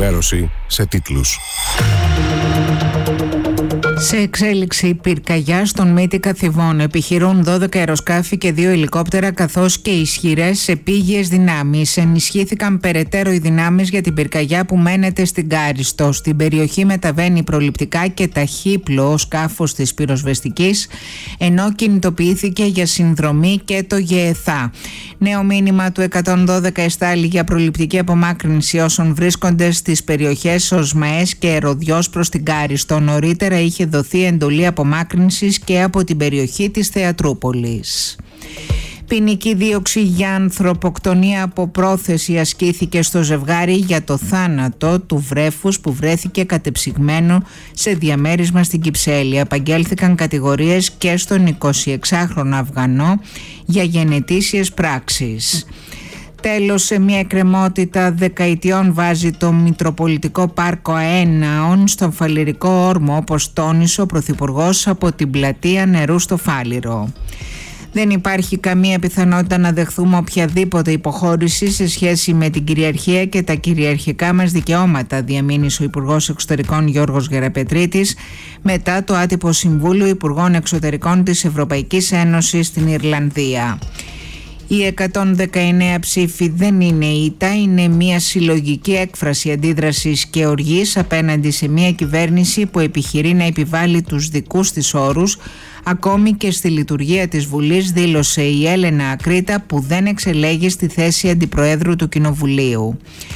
ενημέρωση σε τίτλους. Σε εξέλιξη πυρκαγιά στον Μύτικα Θηβών. Επιχειρούν 12 αεροσκάφη και 2 ελικόπτερα, καθώς και ισχυρές επίγειες δυνάμεις. Ενισχύθηκαν περαιτέρω οι δυνάμεις για την πυρκαγιά που μένεται στην Κάριστο. Στην περιοχή μεταβαίνει προληπτικά και ταχύπλοο σκάφος της πυροσβεστικής, ενώ κινητοποιήθηκε για συνδρομή και το ΓΕΘΑ. Νέο μήνυμα του 112 εστάλει για προληπτική απομάκρυνση όσων βρίσκονται στις περιοχές Οσμαές και Ερωδιός προς την Κάριστο. Νωρίτερα είχε δοθεί εντολή απομάκρυνσης και από την περιοχή της Θεατρούπολης. Ποινική δίωξη για ανθρωποκτονία από πρόθεση ασκήθηκε στο ζευγάρι για το θάνατο του βρέφους που βρέθηκε κατεψυγμένο σε διαμέρισμα στην Κυψέλη. Απαγγέλθηκαν κατηγορίες και στον 26χρονο Αφγανό για γενετήσιες πράξεις. Τέλος, σε μια εκκρεμότητα δεκαετιών βάζει το Μητροπολιτικό Πάρκο Αέναων στον Φαλιρικό Όρμο, όπως τόνισε ο Πρωθυπουργός από την πλατεία νερού στο Φάλιρο. Δεν υπάρχει καμία πιθανότητα να δεχθούμε οποιαδήποτε υποχώρηση σε σχέση με την κυριαρχία και τα κυριαρχικά μας δικαιώματα, διαμήνυσε ο Υπουργός Εξωτερικών Γιώργος Γεραπετρίτης μετά το άτυπο Συμβούλιο Υπουργών Εξωτερικών της Ευρωπαϊκής Ένωσης στην Ιρλανδία. Οι 119 ψήφοι δεν είναι ήττα, είναι μια συλλογική έκφραση αντίδρασης και οργής απέναντι σε μια κυβέρνηση που επιχειρεί να επιβάλλει τους δικούς της όρους, ακόμη και στη λειτουργία της Βουλής, δήλωσε η Έλενα Ακρίτα, που δεν εξελέγει στη θέση αντιπροέδρου του Κοινοβουλίου.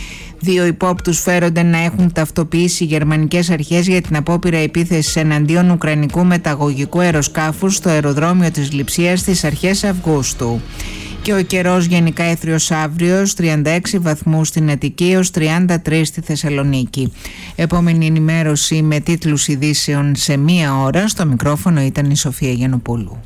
2 υπόπτους φέρονται να έχουν ταυτοποιήσει οι γερμανικές αρχές για την απόπειρα επίθεσης εναντίον ουκρανικού μεταγωγικού αεροσκάφους στο αεροδρόμιο της Λειψίας στις αρχές Αυγούστου. Και ο καιρός γενικά έθριος αύριο, 36 βαθμούς στην Αττική έως 33 στη Θεσσαλονίκη. Επόμενη ενημέρωση με τίτλους ειδήσεων σε 1 ώρα. Στο μικρόφωνο ήταν η Σοφία Γιαννοπούλου.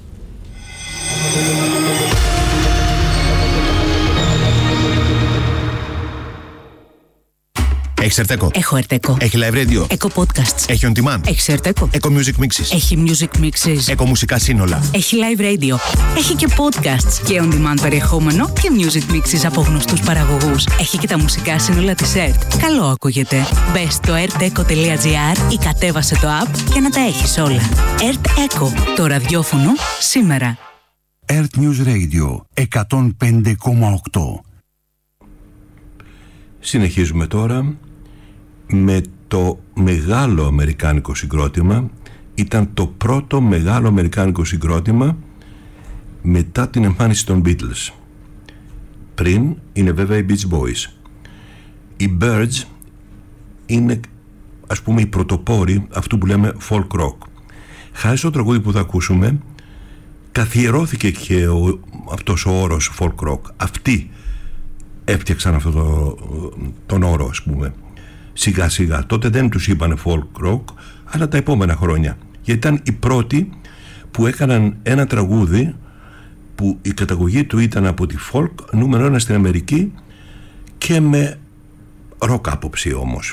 Έχεις Ερτέκο? Έχω Ερτέκο. Έχει live radio? Έχω podcasts. Έχει on demand? Έχει Ερτέκο. Eco Music Mixes? Έχει music mixes. Eco μουσικά σύνολα? Έχει live radio. Έχει και podcasts και on demand περιεχόμενο και music mixes από γνωστούς παραγωγούς. Έχει και τα μουσικά σύνολα της ΕΡΤ. Καλό ακούγεται. Μπες στο erteco.gr ή κατέβασε το app για να τα έχεις όλα. ΕΡΤ Eco. Το ραδιόφωνο σήμερα. ΕΡΤ News Radio 105,8. Συνεχίζουμε τώρα με το μεγάλο αμερικάνικο συγκρότημα. Ήταν το πρώτο μεγάλο αμερικάνικο συγκρότημα μετά την εμφάνιση των Beatles. Πριν είναι βέβαια οι Beach Boys. Οι Birds είναι, ας πούμε, οι πρωτοπόροι αυτού που λέμε folk rock. Χάρη στο τραγούδι που θα ακούσουμε καθιερώθηκε και αυτός ο όρος folk rock. Αυτοί έφτιαξαν αυτό τον όρο, ας πούμε, σιγά σιγά. Τότε δεν τους είπανε folk rock, αλλά τα επόμενα χρόνια, γιατί ήταν οι πρώτοι που έκαναν ένα τραγούδι που η καταγωγή του ήταν από τη folk, νούμερο 1 στην Αμερική, και με rock άποψη όμως.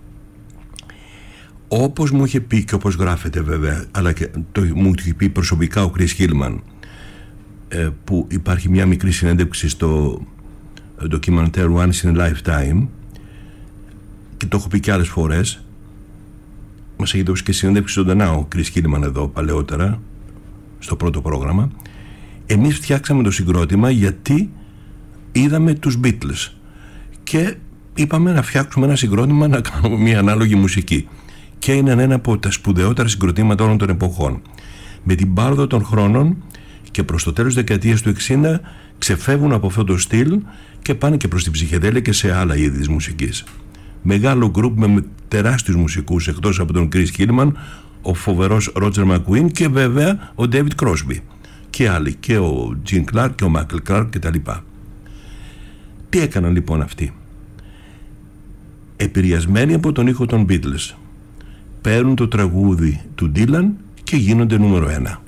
Όπως μου είχε πει και όπως γράφεται βέβαια, αλλά και μου είχε πει προσωπικά ο Chris Hillman, που υπάρχει μια μικρή συνέντευξη στο ντοκιμαντέρ Once in a Lifetime, και το έχω πει και άλλες φορές, μας έχει δώσει και συνέντευξη ζωντανά ο Chris Hillman εδώ παλαιότερα στο πρώτο πρόγραμμα. Εμείς φτιάξαμε το συγκρότημα γιατί είδαμε τους Beatles και είπαμε να φτιάξουμε ένα συγκρότημα να κάνουμε μια ανάλογη μουσική, και είναι ένα από τα σπουδαιότερα συγκροτήματα όλων των εποχών. Με την πάροδο των χρόνων και προς το τέλος της δεκαετίας του 60 ξεφεύγουν από αυτό το στυλ και πάνε και προς την ψυχεδέλεια και σε άλλα είδη της μουσικής. Μεγάλο γκρουπ με τεράστιους μουσικούς, εκτός από τον Chris Hillman, ο φοβερός Roger McGuinn και βέβαια ο David Crosby και άλλοι, και ο Gene Clark και ο Michael Clark κτλ. Τι έκαναν λοιπόν αυτοί? Επηρεασμένοι από τον ήχο των Beatles, παίρνουν το τραγούδι του Dylan και γίνονται νούμερο 1.